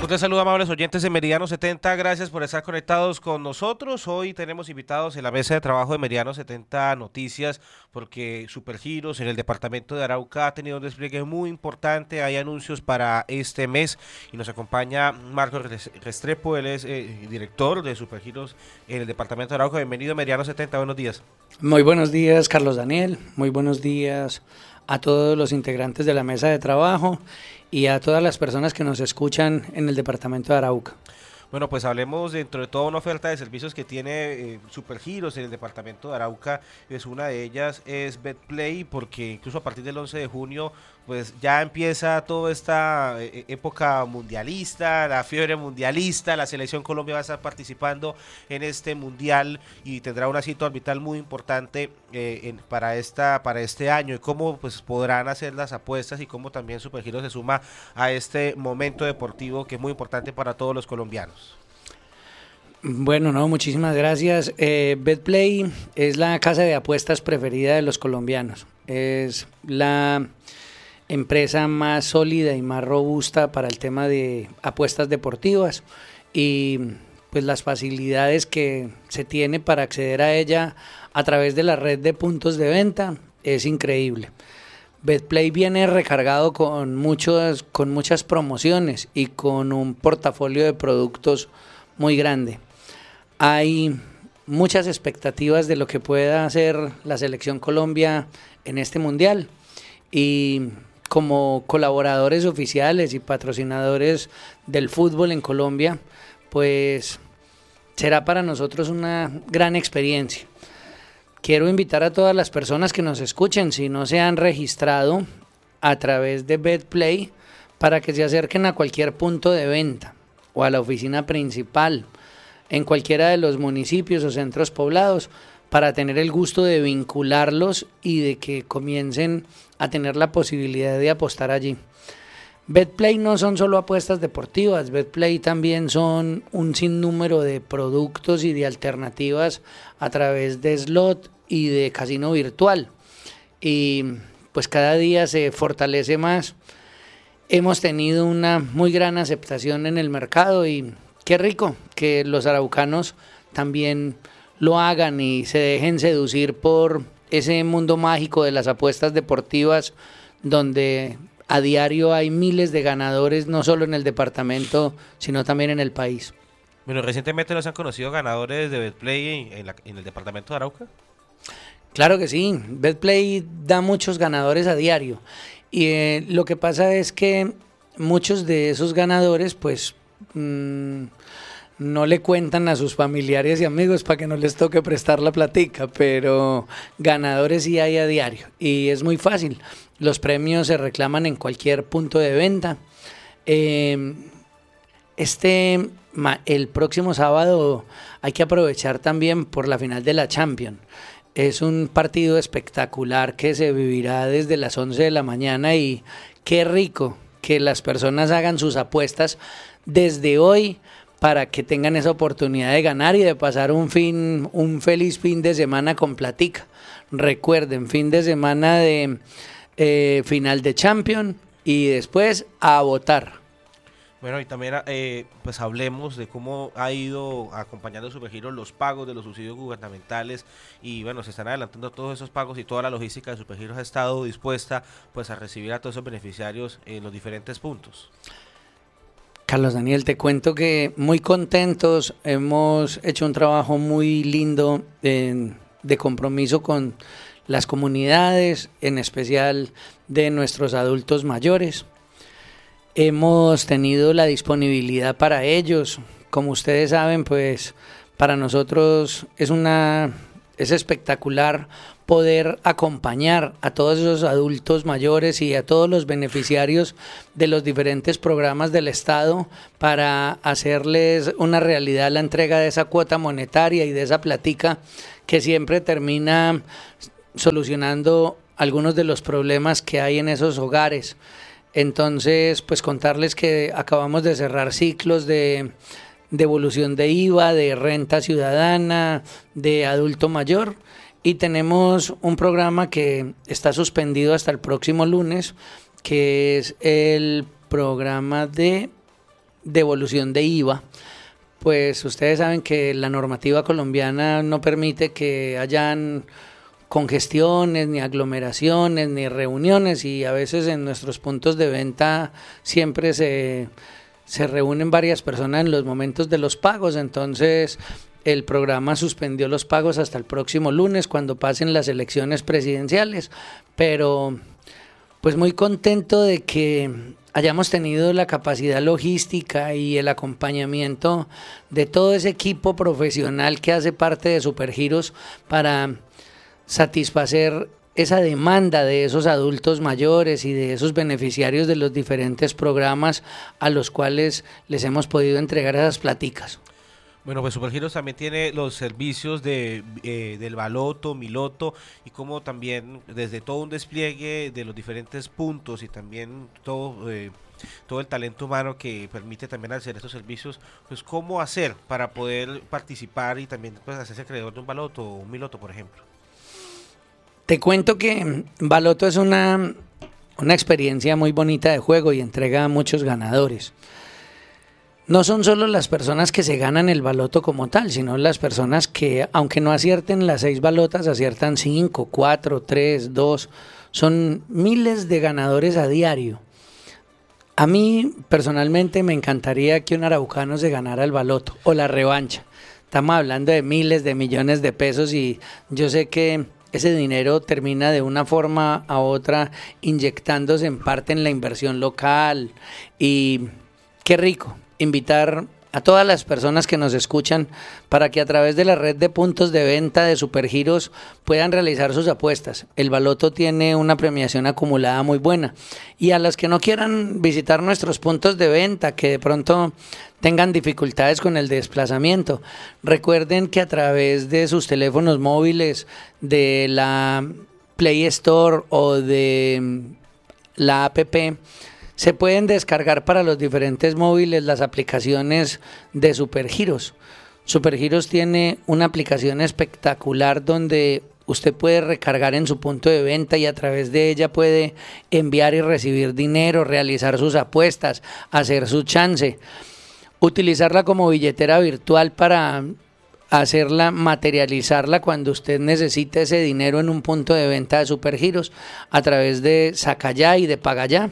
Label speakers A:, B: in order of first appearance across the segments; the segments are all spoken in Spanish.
A: Un saludo, amables oyentes de Meridiano 70, gracias por estar conectados con nosotros. Hoy tenemos invitados en la mesa de trabajo de Meridiano 70 Noticias, porque Supergiros en el departamento de Arauca ha tenido un despliegue muy importante. Hay anuncios para este mes y nos acompaña Marcos Restrepo, él es director de Supergiros en el departamento de Arauca. Bienvenido a Meridiano 70, buenos días.
B: Muy buenos días, Carlos Daniel, muy buenos días a todos los integrantes de la mesa de trabajo y a todas las personas que nos escuchan en el departamento de Arauca.
A: Bueno, pues hablemos dentro de toda una oferta de servicios que tiene Supergiros en el departamento de Arauca. Una de ellas es BetPlay, porque incluso a partir del 11 de junio pues ya empieza toda esta época mundialista, la fiebre mundialista. La selección Colombia va a estar participando en este mundial y tendrá una cita orbital muy importante para este año, y cómo pues podrán hacer las apuestas y cómo también Supergiros se suma a este momento deportivo que es muy importante para todos los colombianos.
B: Bueno, no, muchísimas gracias. BetPlay es la casa de apuestas preferida de los colombianos. Es la empresa más sólida y más robusta para el tema de apuestas deportivas, y pues las facilidades que se tiene para acceder a ella a través de la red de puntos de venta es increíble. BetPlay viene recargado con muchas promociones y con un portafolio de productos muy grande. Hay muchas expectativas de lo que pueda hacer la selección Colombia en este mundial, y como colaboradores oficiales y patrocinadores del fútbol en Colombia, pues será para nosotros una gran experiencia. Quiero invitar a todas las personas que nos escuchen, si no se han registrado a través de BetPlay, para que se acerquen a cualquier punto de venta o a la oficina principal en cualquiera de los municipios o centros poblados, para tener el gusto de vincularlos y de que comiencen a tener la posibilidad de apostar allí. BetPlay no son solo apuestas deportivas, BetPlay también son un sinnúmero de productos y de alternativas a través de slot y de casino virtual, y pues cada día se fortalece más. Hemos tenido una muy gran aceptación en el mercado, y qué rico que los araucanos también lo hagan y se dejen seducir por ese mundo mágico de las apuestas deportivas, donde a diario hay miles de ganadores, no solo en el departamento, sino también en el país.
A: Bueno, recientemente nos han conocido ganadores de BetPlay en el departamento de Arauca.
B: Claro que sí, BetPlay da muchos ganadores a diario, y lo que pasa es que muchos de esos ganadores pues no le cuentan a sus familiares y amigos para que no les toque prestar la platica, pero ganadores sí hay a diario y es muy fácil. Los premios se reclaman en cualquier punto de venta. El próximo sábado hay que aprovechar también por la final de la Champions. Es un partido espectacular que se vivirá desde las 11 de la mañana, y qué rico que las personas hagan sus apuestas desde hoy para que tengan esa oportunidad de ganar y de pasar un feliz fin de semana con platica. Recuerden, fin de semana de final de Champions, y después a votar.
A: Bueno, y también pues hablemos de cómo ha ido acompañando Supergiros los pagos de los subsidios gubernamentales, y bueno, se están adelantando todos esos pagos, y toda la logística de Supergiros ha estado dispuesta pues a recibir a todos esos beneficiarios en los diferentes puntos.
B: Carlos Daniel, te cuento que muy contentos, hemos hecho un trabajo muy lindo de compromiso con las comunidades, en especial de nuestros adultos mayores. Hemos tenido la disponibilidad para ellos. Como ustedes saben, pues para nosotros es espectacular poder acompañar a todos esos adultos mayores y a todos los beneficiarios de los diferentes programas del Estado, para hacerles una realidad la entrega de esa cuota monetaria y de esa platica que siempre termina solucionando algunos de los problemas que hay en esos hogares. Entonces, pues contarles que acabamos de cerrar ciclos de devolución de IVA, de renta ciudadana, de adulto mayor, y tenemos un programa que está suspendido hasta el próximo lunes, que es el programa de devolución de IVA. Pues ustedes saben que la normativa colombiana no permite que hayan congestiones, ni aglomeraciones, ni reuniones, y a veces en nuestros puntos de venta siempre se reúnen varias personas en los momentos de los pagos. Entonces el programa suspendió los pagos hasta el próximo lunes, cuando pasen las elecciones presidenciales, pero pues muy contento de que hayamos tenido la capacidad logística y el acompañamiento de todo ese equipo profesional que hace parte de Supergiros para satisfacer esa demanda de esos adultos mayores y de esos beneficiarios de los diferentes programas a los cuales les hemos podido entregar esas platicas.
A: Bueno, pues Supergiros también tiene los servicios del Baloto, Miloto, y como también desde todo un despliegue de los diferentes puntos y también todo el talento humano que permite también hacer estos servicios, pues cómo hacer para poder participar y también pues hacerse acreedor de un Baloto o un Miloto, por ejemplo.
B: Te cuento que Baloto es una experiencia muy bonita de juego y entrega a muchos ganadores. No son solo las personas que se ganan el baloto como tal, sino las personas que, aunque no acierten las 6 balotas, aciertan 5, 4, 3, 2. Son miles de ganadores a diario. A mí, personalmente, me encantaría que un araucano se ganara el baloto o la revancha. Estamos hablando de miles de millones de pesos y yo sé que ese dinero termina de una forma a otra inyectándose en parte en la inversión local. Y qué rico invitar a todas las personas que nos escuchan para que a través de la red de puntos de venta de Supergiros puedan realizar sus apuestas. El baloto tiene una premiación acumulada muy buena, y a las que no quieran visitar nuestros puntos de venta, que de pronto tengan dificultades con el desplazamiento, recuerden que a través de sus teléfonos móviles, de la Play Store o de la app, se pueden descargar para los diferentes móviles las aplicaciones de Supergiros. Supergiros tiene una aplicación espectacular donde usted puede recargar en su punto de venta y a través de ella puede enviar y recibir dinero, realizar sus apuestas, hacer su chance, utilizarla como billetera virtual para hacerla, materializarla cuando usted necesite ese dinero en un punto de venta de Supergiros a través de Sacayá y de Pagayá.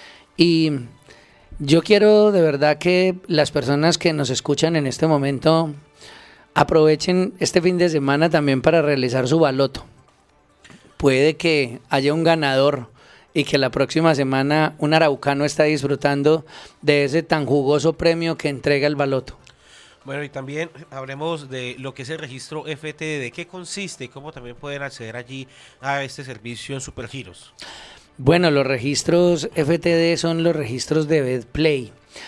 B: Y yo quiero de verdad que las personas que nos escuchan en este momento aprovechen este fin de semana también para realizar su baloto. Puede que haya un ganador y que la próxima semana un araucano está disfrutando de ese tan jugoso premio que entrega el baloto.
A: Bueno, y también hablemos de lo que es el registro FTD, de qué consiste y cómo también pueden acceder allí a este servicio en Supergiros.
B: Bueno, los registros FTD son los registros de BetPlay.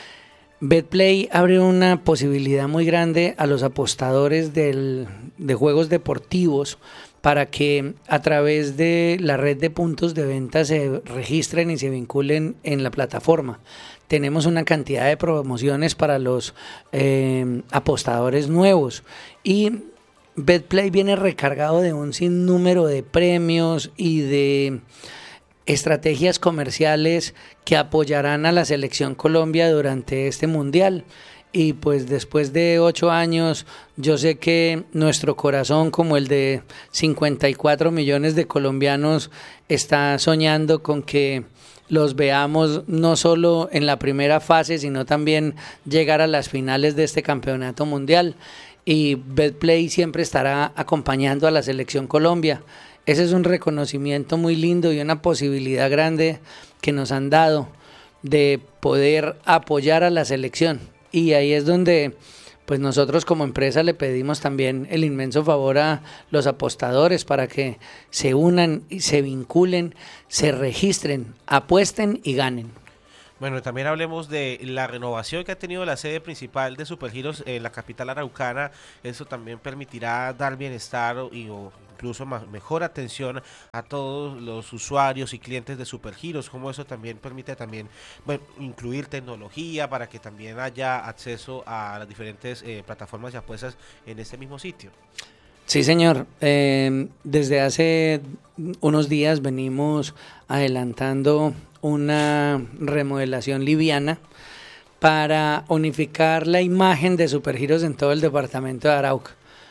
B: BetPlay abre una posibilidad muy grande a los apostadores de juegos deportivos para que a través de la red de puntos de venta se registren y se vinculen en la plataforma. Tenemos una cantidad de promociones para los apostadores nuevos y BetPlay viene recargado de un sinnúmero de premios y de estrategias comerciales que apoyarán a la selección Colombia durante este mundial. Y pues después de 8 años, yo sé que nuestro corazón, como el de 54 millones de colombianos, está soñando con que los veamos no solo en la primera fase, sino también llegar a las finales de este campeonato mundial. Y BetPlay siempre estará acompañando a la selección Colombia. Ese es un reconocimiento muy lindo y una posibilidad grande que nos han dado de poder apoyar a la selección. Y ahí es donde pues nosotros como empresa le pedimos también el inmenso favor a los apostadores para que se unan, se vinculen, se registren, apuesten y ganen.
A: Bueno, también hablemos de la renovación que ha tenido la sede principal de Supergiros en la capital araucana. Eso también permitirá dar bienestar o incluso mejor atención a todos los usuarios y clientes de Supergiros, como eso también permite también incluir tecnología para que también haya acceso a las diferentes plataformas y apuestas en este mismo sitio.
B: Sí, señor. Desde hace unos días venimos adelantando una remodelación liviana para unificar la imagen de Supergiros en todo el departamento de Arauca.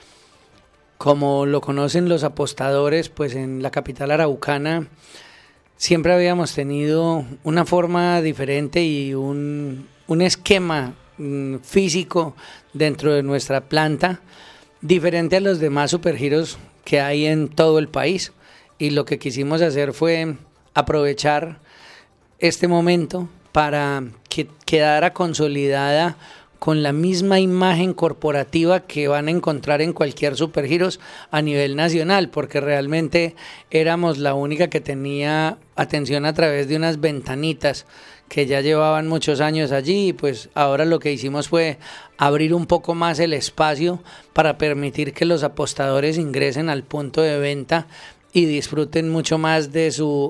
B: Como lo conocen los apostadores, pues en la capital araucana siempre habíamos tenido una forma diferente y un esquema físico dentro de nuestra planta diferente a los demás Supergiros que hay en todo el país, y lo que quisimos hacer fue aprovechar este momento para que quedara consolidada con la misma imagen corporativa que van a encontrar en cualquier Supergiros a nivel nacional, porque realmente éramos la única que tenía atención a través de unas ventanitas que ya llevaban muchos años allí, y pues ahora lo que hicimos fue abrir un poco más el espacio para permitir que los apostadores ingresen al punto de venta y disfruten mucho más de su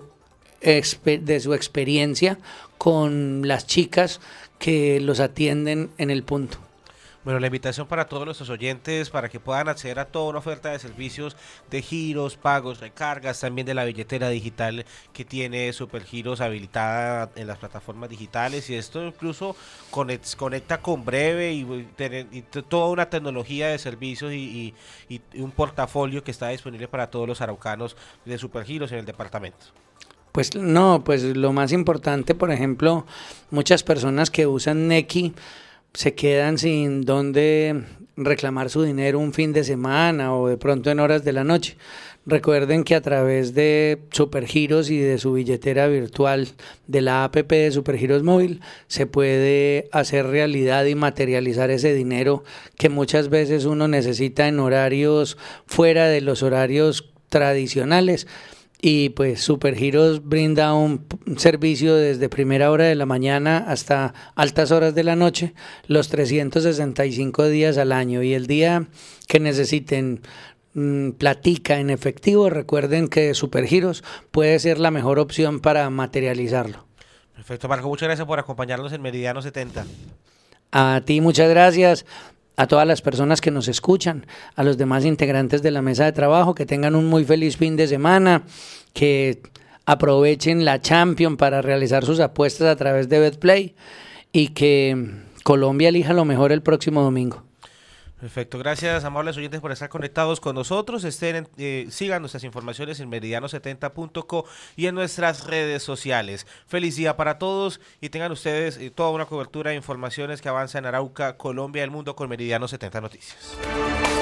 B: experiencia con las chicas que los atienden en el punto.
A: Bueno, la invitación para todos nuestros oyentes para que puedan acceder a toda una oferta de servicios de giros, pagos, recargas, también de la billetera digital que tiene Supergiros habilitada en las plataformas digitales, y esto incluso conecta con Breve y toda una tecnología de servicios y un portafolio que está disponible para todos los araucanos de Supergiros en el departamento.
B: Pues no, pues lo más importante, por ejemplo, muchas personas que usan Nequi se quedan sin dónde reclamar su dinero un fin de semana o de pronto en horas de la noche. Recuerden que a través de Supergiros y de su billetera virtual de la app de Supergiros Móvil se puede hacer realidad y materializar ese dinero que muchas veces uno necesita en horarios fuera de los horarios tradicionales. Y pues Supergiros brinda un servicio desde primera hora de la mañana hasta altas horas de la noche, los 365 días al año. Y el día que necesiten platica en efectivo, recuerden que Supergiros puede ser la mejor opción para materializarlo.
A: Perfecto, Marco, muchas gracias por acompañarnos en Meridiano 70.
B: A ti muchas gracias. A todas las personas que nos escuchan, a los demás integrantes de la mesa de trabajo, que tengan un muy feliz fin de semana, que aprovechen la Champions para realizar sus apuestas a través de BetPlay y que Colombia elija lo mejor el próximo domingo.
A: Perfecto, gracias amables oyentes por estar conectados con nosotros. Sigan nuestras informaciones en meridiano70.co y en nuestras redes sociales. Feliz día para todos y tengan ustedes toda una cobertura de informaciones que avanza en Arauca, Colombia y el mundo con Meridiano 70 Noticias.